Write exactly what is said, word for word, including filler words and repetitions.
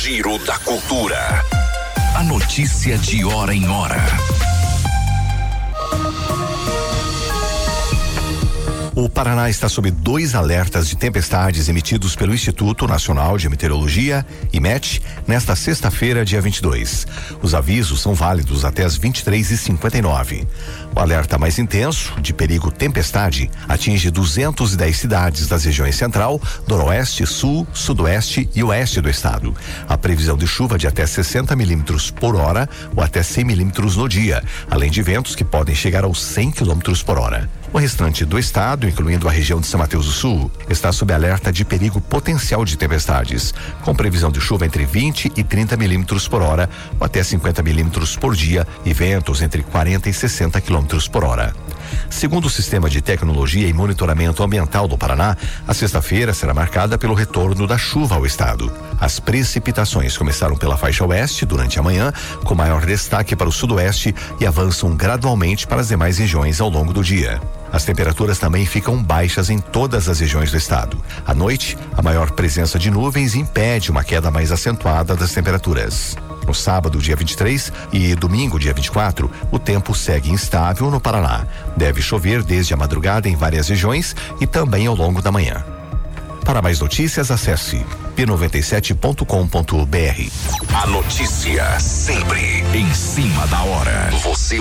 Giro da Cultura. A notícia de hora em hora. O Paraná está sob dois alertas de tempestades emitidos pelo Instituto Nacional de Meteorologia, IMET, nesta sexta-feira, dia vinte e dois. Os avisos são válidos até as vinte e três e cinquenta e nove. O alerta mais intenso, de perigo tempestade, atinge duzentas e dez cidades das regiões Central, Noroeste, Sul, Sudoeste e Oeste do estado. A previsão de chuva de até sessenta milímetros por hora ou até cem milímetros no dia, além de ventos que podem chegar aos cem quilômetros por hora. O restante do estado, incluindo a região de São Mateus do Sul, está sob alerta de perigo potencial de tempestades, com previsão de chuva entre vinte e trinta milímetros por hora ou até cinquenta milímetros por dia e ventos entre quarenta e sessenta quilômetros por hora. Segundo o Sistema de Tecnologia e Monitoramento Ambiental do Paraná, a sexta-feira será marcada pelo retorno da chuva ao estado. As precipitações começaram pela faixa oeste durante a manhã, com maior destaque para o sudoeste e avançam gradualmente para as demais regiões ao longo do dia. As temperaturas também ficam baixas em todas as regiões do estado. À noite, a maior presença de nuvens impede uma queda mais acentuada das temperaturas. No sábado, dia vinte e três, e domingo, dia vinte e quatro, o tempo segue instável no Paraná. Deve chover desde a madrugada em várias regiões e também ao longo da manhã. Para mais notícias, acesse p noventa e sete ponto com ponto b r. A notícia sempre em cima da hora. Você